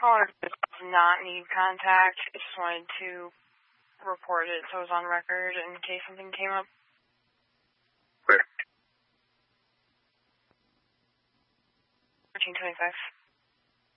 Caller does not need contact. I just wanted to report it so it was on record in case something came up. Where? 1325.